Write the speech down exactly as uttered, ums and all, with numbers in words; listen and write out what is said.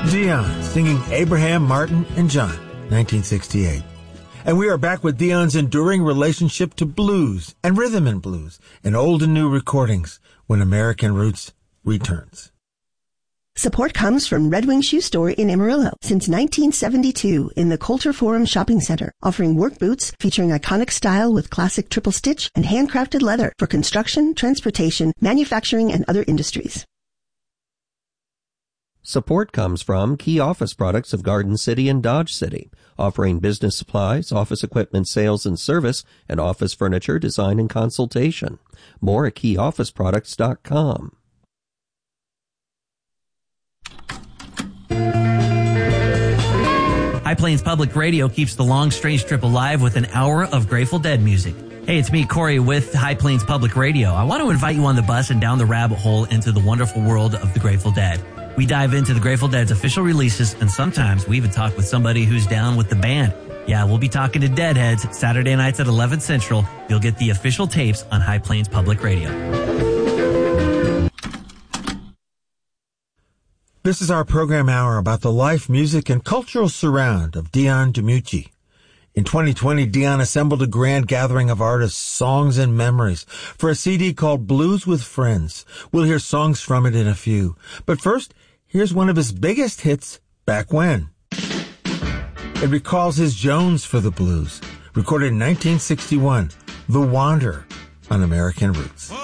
Dion singing Abraham, Martin, and John, nineteen sixty-eight. And we are back with Dion's enduring relationship to blues and rhythm and blues in old and new recordings when American Roots returns. Support comes from Red Wing Shoe Store in Amarillo since nineteen seventy-two in the Coulter Forum Shopping Center, offering work boots featuring iconic style with classic triple stitch and handcrafted leather for construction, transportation, manufacturing, and other industries. Support comes from Key Office Products of Garden City and Dodge City, offering business supplies, office equipment sales and service, and office furniture design and consultation. More at key office products dot com. High Plains Public Radio keeps the long, strange trip alive with an hour of Grateful Dead music. Hey, it's me, Corey, with High Plains Public Radio. I want to invite you on the bus and down the rabbit hole into the wonderful world of the Grateful Dead. We dive into the Grateful Dead's official releases, and sometimes we even talk with somebody who's down with the band. Yeah, we'll be talking to Deadheads Saturday nights at eleven Central. You'll get the official tapes on High Plains Public Radio. This is our program hour about the life, music, and cultural surround of Dion DiMucci. In twenty twenty, Dion assembled a grand gathering of artists, songs, and memories for a C D called Blues with Friends. We'll hear songs from it in a few. But first, here's one of his biggest hits, Back When. It recalls his Jones for the blues, recorded in nineteen sixty-one, The Wanderer on American Roots.